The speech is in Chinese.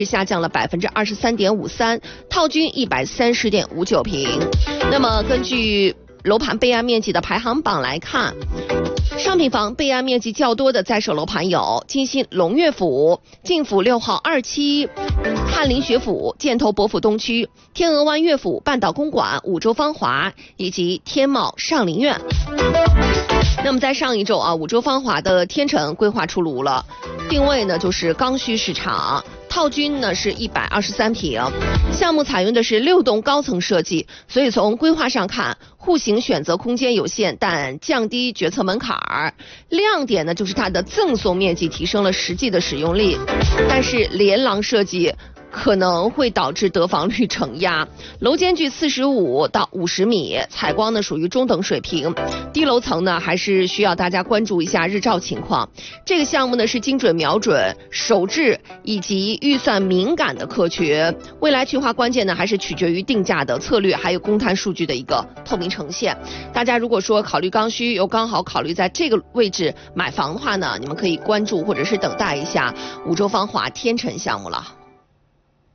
下降了23.53%，套均130.59平。那么根据楼盘备案面积的排行榜来看，商品房备案面积较多的在手楼盘有金星龙悦府、晋府6号2期、翰林学府、箭头博府东区、天鹅湾悦府、半岛公馆、五洲芳华以及天茂上林苑。那么在上一周五洲芳华的天成规划出炉了，定位呢就是刚需市场，套均呢是123平，项目采用的是6栋高层设计，所以从规划上看，户型选择空间有限，但降低决策门槛儿。亮点呢就是它的赠送面积提升了实际的使用力，但是连廊设计可能会导致得房率承压，楼间距45到50米，采光呢属于中等水平，低楼层呢还是需要大家关注一下日照情况。这个项目呢是精准瞄准首置以及预算敏感的客群，未来去化关键呢还是取决于定价的策略，还有公摊数据的一个透明呈现。大家如果说考虑刚需又刚好考虑在这个位置买房的话呢，你们可以关注或者是等待一下五洲芳华天成项目了。